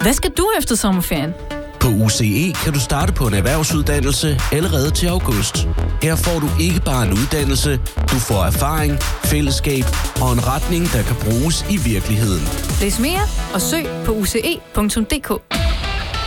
Hvad skal du efter sommerferien? På UCE kan du starte på en erhvervsuddannelse allerede til august. Her får du ikke bare en uddannelse, du får erfaring, fællesskab og en retning, der kan bruges i virkeligheden. Læs mere og søg på uce.dk.